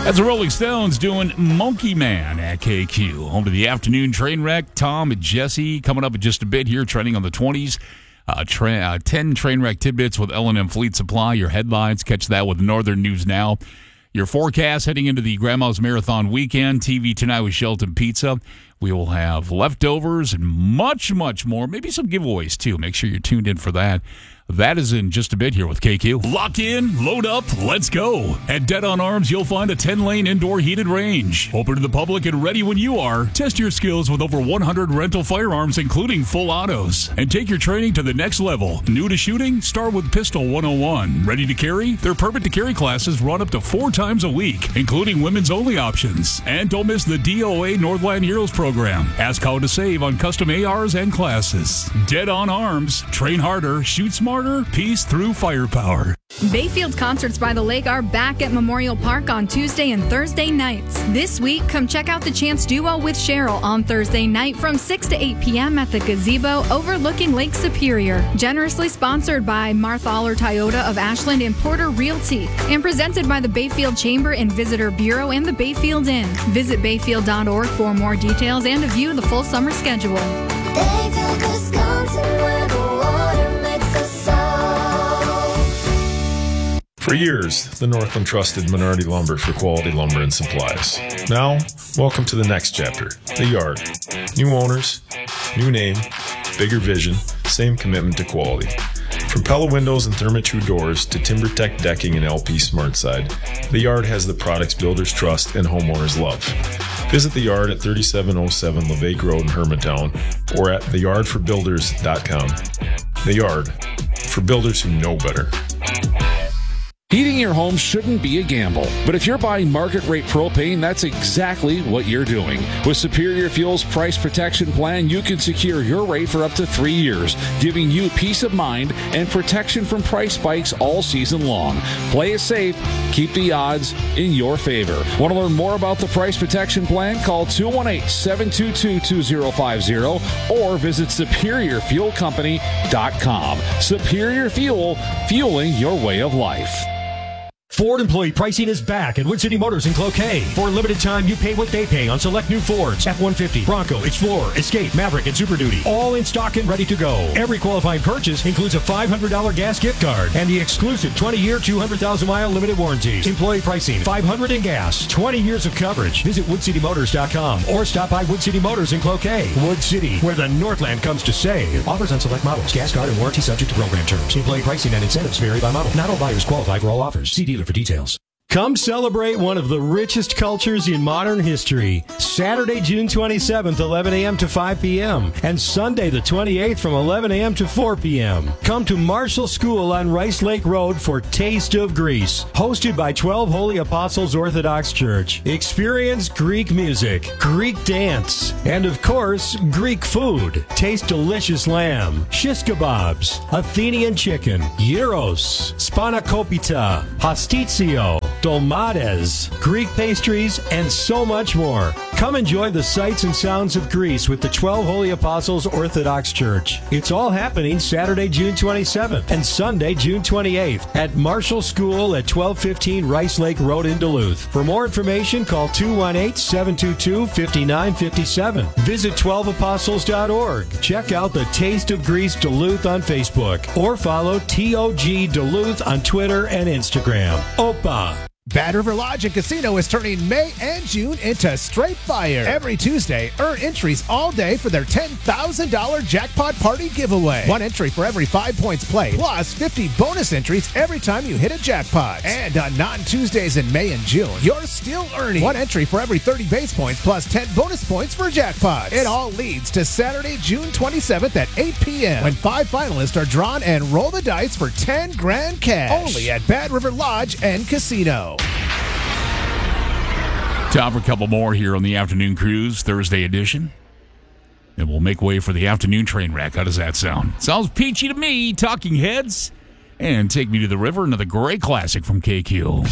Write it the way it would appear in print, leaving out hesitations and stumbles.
That's the Rolling Stones doing Monkey Man at KQ. Home to the afternoon train wreck. Tom and Jesse coming up in just a bit here, trending on the 20s. 10 train wreck tidbits with L&M Fleet Supply. Your headlines, catch that with Northern News Now. Your forecast heading into the Grandma's Marathon weekend. TV Tonight with Shelton Pizza. We will have leftovers and much, much more. Maybe some giveaways, too. Make sure you're tuned in for that. That is in just a bit here with KQ. Lock in, load up, let's go. At Dead on Arms, you'll find a 10-lane indoor heated range. Open to the public and ready when you are. Test your skills with over 100 rental firearms, including full autos. And take your training to the next level. New to shooting? Start with Pistol 101. Ready to carry? Their permit to carry classes run up to 4 times a week, including women's only options. And don't miss the DOA Northland Heroes program. Ask how to save on custom ARs and classes. Dead on Arms. Train harder, shoot smarter. Peace through firepower. Bayfield Concerts by the Lake are back at Memorial Park on Tuesday and Thursday nights. This week, come check out the Chance Duo with Cheryl on Thursday night from 6 to 8 p.m. at the Gazebo overlooking Lake Superior. Generously sponsored by Marthaler Toyota of Ashland and Porter Realty and presented by the Bayfield Chamber and Visitor Bureau and the Bayfield Inn. Visit bayfield.org for more details and to view the full summer schedule. Bayfield, Wisconsin, where the water makes us soft. For years, the Northland trusted Menardi Lumber for quality lumber and supplies. Now, welcome to the next chapter, the Yard. New owners, new name, bigger vision, same commitment to quality. From Pella windows and Therma-Tru doors to TimberTech decking and LP SmartSide, the Yard has the products builders trust and homeowners love. Visit the Yard at 3707 LeVake Road in Hermantown or at theyardforbuilders.com. The Yard, for builders who know better. Heating your home shouldn't be a gamble, but if you're buying market rate propane, that's exactly what you're doing. With Superior Fuel's price protection plan, you can secure your rate for up to 3 years, giving you peace of mind and protection from price spikes all season long. Play it safe, keep the odds in your favor. Want to learn more about the price protection plan? Call 218-722-2050 or visit SuperiorFuelCompany.com. Superior Fuel, fueling your way of life. Ford employee pricing is back at Wood City Motors in Cloquet. For a limited time, you pay what they pay on select new Fords, F-150, Bronco, Explorer, Escape, Maverick, and Super Duty. All in stock and ready to go. Every qualifying purchase includes a $500 gas gift card and the exclusive 20-year, 200,000-mile limited warranties. Employee pricing, $500 in gas, 20 years of coverage. Visit WoodCityMotors.com or stop by Wood City Motors in Cloquet. Wood City, where the Northland comes to save. Offers on select models. Gas card and warranty subject to program terms. Employee pricing and incentives vary by model. Not all buyers qualify for all offers. See dealer for details. Come celebrate one of the richest cultures in modern history. Saturday, June 27th, 11 a.m. to 5 p.m. and Sunday, the 28th, from 11 a.m. to 4 p.m. Come to Marshall School on Rice Lake Road for Taste of Greece, hosted by 12 Holy Apostles Orthodox Church. Experience Greek music, Greek dance, and of course, Greek food. Taste delicious lamb, shish kebabs, Athenian chicken, gyros, spanakopita, pastitsio, dolmades, Greek pastries, and so much more. Come enjoy the sights and sounds of Greece with the 12 Holy Apostles Orthodox Church. It's all happening Saturday, June 27th and Sunday, June 28th at Marshall School at 1215 Rice Lake Road in Duluth. For more information, call 218-722-5957. Visit 12apostles.org. Check out the Taste of Greece Duluth on Facebook or follow TOG Duluth on Twitter and Instagram. Opa! Bad River Lodge and Casino is turning May and June into straight fire. Every Tuesday, earn entries all day for their $10,000 jackpot party giveaway. 1 entry for every 5 points played, plus 50 bonus entries every time you hit a jackpot. And on non-Tuesdays in May and June, you're still earning 1 entry for every 30 base points, plus 10 bonus points for jackpots. It all leads to Saturday, June 27th at 8 p.m. when 5 finalists are drawn and roll the dice for 10 grand cash. Only at Bad River Lodge and Casino. Time for a couple more here on the Afternoon Cruise, Thursday edition. And we'll make way for the afternoon train wreck. How does that sound? Sounds peachy to me, Talking Heads. And Take Me to the River, another great classic from KQ.